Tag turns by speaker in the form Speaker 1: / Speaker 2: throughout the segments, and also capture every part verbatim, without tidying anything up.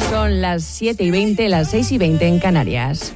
Speaker 1: Son las siete y veinte, las seis y veinte en Canarias.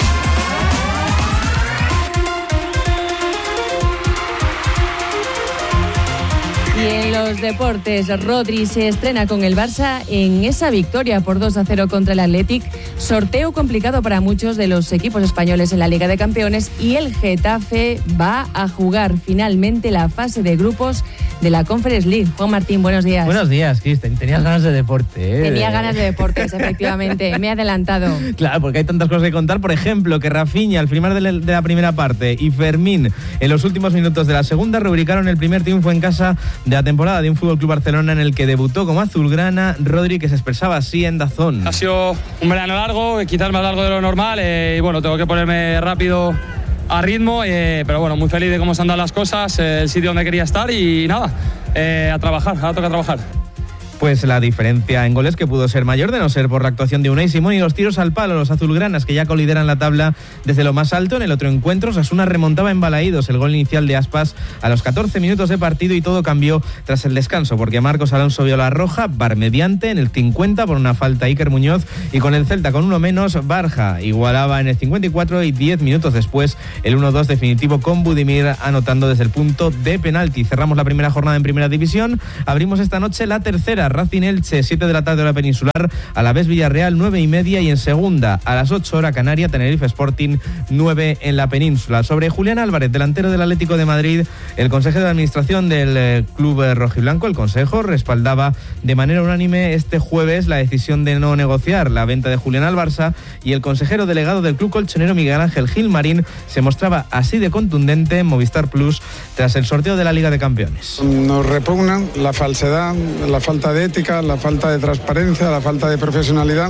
Speaker 1: Y en los deportes, Rodri se estrena con el Barça en esa victoria por dos a cero contra el Athletic. Sorteo complicado para muchos de los equipos españoles en la Liga de Campeones, y el Getafe va a jugar finalmente la fase de grupos de la Conference League. Juan Martín, buenos días.
Speaker 2: Buenos días, Kristen. Tenías ganas de deporte, ¿eh?
Speaker 1: Tenía ganas de deportes, efectivamente. Me he adelantado.
Speaker 2: Claro, porque hay tantas cosas que contar. Por ejemplo, que Rafinha al final de la primera parte y Fermín en los últimos minutos de la segunda rubricaron el primer triunfo en casa de la temporada de un F C Barcelona, en el que debutó como azulgrana. Rodri, que se expresaba así en DAZN.
Speaker 3: Ha sido un verano largo, quizás más largo de lo normal, eh, y bueno, tengo que ponerme rápido a ritmo, eh, pero bueno, muy feliz de cómo se han dado las cosas, eh, el sitio donde quería estar, y nada, eh, a trabajar, ahora toca trabajar.
Speaker 2: Pues la diferencia en goles, que pudo ser mayor de no ser por la actuación de Unai Simón, y los tiros al palo, los azulgranas, que ya colideran la tabla desde lo más alto. En el otro encuentro, Osasuna remontaba en Balaídos el gol inicial de Aspas a los catorce minutos de partido, y todo cambió tras el descanso, porque Marcos Alonso vio la roja, bar mediante, en el cincuenta por una falta a Iker Muñoz, y con el Celta con uno menos, Barja igualaba en el cincuenta y cuatro, y diez minutos después el uno dos definitivo con Budimir anotando desde el punto de penalti. Cerramos la primera jornada en Primera División, abrimos esta noche la tercera. Racing Elche, siete de la tarde hora peninsular, a la vez Villarreal, nueve y media, y en segunda, a las ocho hora Canaria, Tenerife Sporting, nueve en la península. Sobre Julián Álvarez, delantero del Atlético de Madrid, el consejero de administración del eh, club eh, rojiblanco, el consejo, respaldaba de manera unánime este jueves la decisión de no negociar la venta de Julián al Barça, y el consejero delegado del club colchonero, Miguel Ángel Gilmarín, se mostraba así de contundente en Movistar Plus tras el sorteo de la Liga de Campeones.
Speaker 4: Nos repugna la falsedad, la falta de ética, la falta de transparencia, la falta de profesionalidad.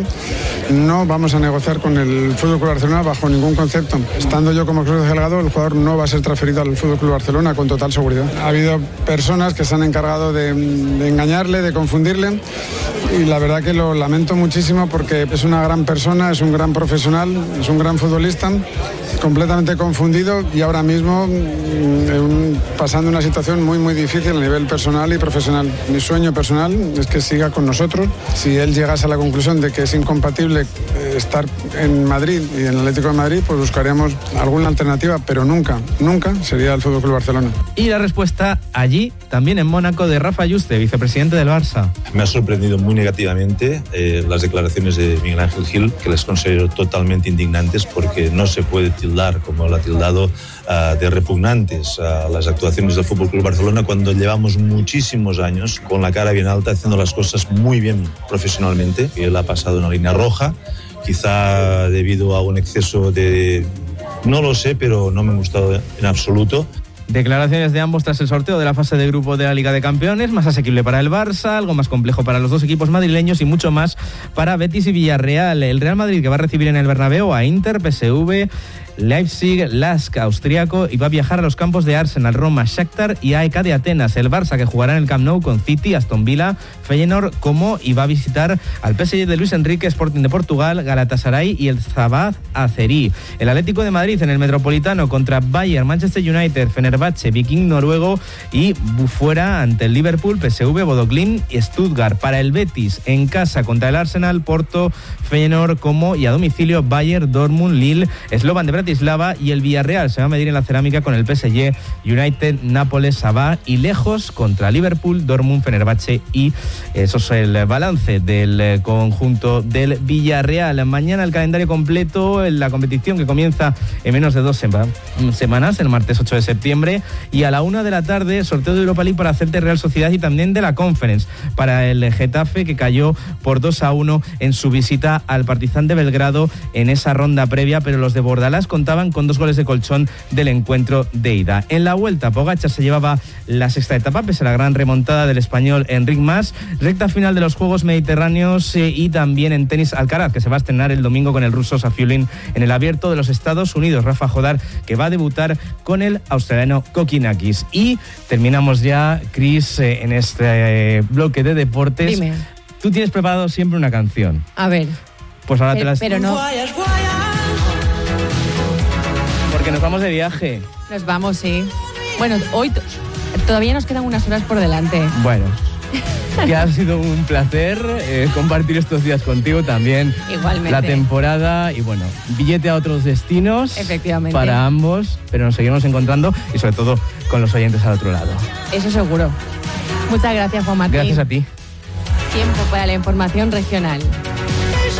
Speaker 4: No vamos a negociar con el F C Barcelona bajo ningún concepto. Estando yo como consejero delegado, el jugador no va a ser transferido al F C Barcelona con total seguridad. Ha habido personas que se han encargado de, de engañarle, de confundirle, y la verdad que lo lamento muchísimo, porque es una gran persona, es un gran profesional, es un gran futbolista, completamente confundido, y ahora mismo eh, pasando una situación muy muy difícil a nivel personal y profesional. Mi sueño personal es que siga con nosotros. Si él llegase a la conclusión de que es incompatible estar en Madrid y en el Atlético de Madrid, pues buscaremos alguna alternativa, pero nunca, nunca sería el F C Barcelona.
Speaker 2: Y la respuesta allí, también en Mónaco, de Rafa Yuste, vicepresidente del Barça.
Speaker 5: Me ha sorprendido muy negativamente eh, las declaraciones de Miguel Ángel Gil, que les considero totalmente indignantes, porque no se puede tildar, como lo ha tildado, uh, de repugnantes a las actuaciones del F C Barcelona, cuando llevamos muchísimos años con la cara bien alta, haciendo las cosas muy bien profesionalmente. Él ha pasado una línea roja, quizá debido a un exceso de... no lo sé, pero no me ha gustado en absoluto.
Speaker 2: Declaraciones de ambos tras el sorteo de la fase de grupo de la Liga de Campeones, más asequible para el Barça, algo más complejo para los dos equipos madrileños, y mucho más para Betis y Villarreal. El Real Madrid, que va a recibir en el Bernabéu a Inter, P S V, Leipzig, Lask austriaco, y va a viajar a los campos de Arsenal, Roma, Shakhtar y A E K de Atenas. El Barça, que jugará en el Camp Nou con City, Aston Villa, Feyenoord, Como, y va a visitar al P S G de Luis Enrique, Sporting de Portugal, Galatasaray y el Zabaz Azerí. El Atlético de Madrid en el Metropolitano contra Bayern, Manchester United, Fenerbahce, Viking noruego, y fuera ante el Liverpool, P S V, Bodo Glimt y Stuttgart. Para el Betis, en casa contra el Arsenal, Porto, Feyenoord, Como, y a domicilio Bayern, Dortmund, Lille, Slovan de Bratislava, y el Villarreal se va a medir en la cerámica con el P S G, United, Nápoles, Sabah, y lejos contra Liverpool, Dortmund, Fenerbahce, y eso es el balance del conjunto del Villarreal. Mañana el calendario completo en la competición, que comienza en menos de dos semanas, el martes ocho de septiembre, y a la una de la tarde sorteo de Europa League para Celta y Real Sociedad, y también de la Conference para el Getafe, que cayó por dos a uno en su visita al Partizan de Belgrado en esa ronda previa, pero los de Bordalás contaban con dos goles de colchón del encuentro de ida. En la vuelta, Pogačar se llevaba la sexta etapa pese a la gran remontada del español Enric Mas. Recta final de los Juegos Mediterráneos, eh, y también en tenis Alcaraz, que se va a estrenar el domingo con el ruso Safiullin en el Abierto de los Estados Unidos. Rafa Jodar, que va a debutar con el australiano Kokinakis. Y terminamos ya, Cris, eh, en este eh, bloque de deportes.
Speaker 1: Dime.
Speaker 2: Tú tienes preparado siempre una canción.
Speaker 1: A ver.
Speaker 2: Pues ahora
Speaker 1: pero,
Speaker 2: te las...
Speaker 1: Pero no.
Speaker 2: Porque nos vamos de viaje.
Speaker 1: Nos vamos, sí. Bueno, hoy t- todavía nos quedan unas horas por delante.
Speaker 2: Bueno.
Speaker 6: que ha sido un placer eh, compartir estos días contigo también.
Speaker 1: Igualmente.
Speaker 6: La temporada y bueno, billete a otros destinos.
Speaker 1: Efectivamente.
Speaker 6: Para ambos, pero nos seguimos encontrando y sobre todo con los oyentes al otro lado.
Speaker 1: Eso seguro. Muchas gracias, Juan Martín.
Speaker 6: Gracias a ti.
Speaker 1: Tiempo para la información regional.